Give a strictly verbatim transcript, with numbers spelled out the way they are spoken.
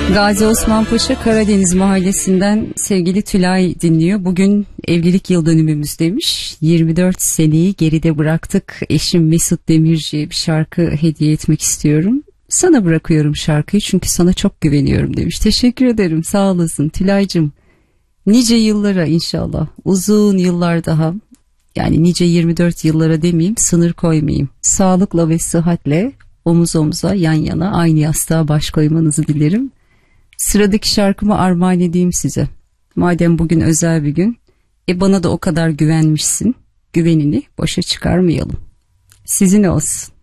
Gazi Osman Paşa Karadeniz Mahallesi'nden sevgili Tülay dinliyor. Bugün evlilik yıl dönümümüz demiş. yirmi dört seneyi geride bıraktık. Eşim Mesut Demirci'ye bir şarkı hediye etmek istiyorum. Sana bırakıyorum şarkıyı çünkü sana çok güveniyorum demiş. Teşekkür ederim, sağ olasın Tülay'cığım. Nice yıllara inşallah, uzun yıllar daha, yani nice yirmi dört yıllara demeyeyim, sınır koymayayım. Sağlıkla ve sıhhatle omuz omuza, yan yana, aynı yastığa baş koymanızı dilerim. Sıradaki şarkımı armağan edeyim size. Madem bugün özel bir gün, e bana da o kadar güvenmişsin, güvenini boşa çıkarmayalım. Sizin olsun.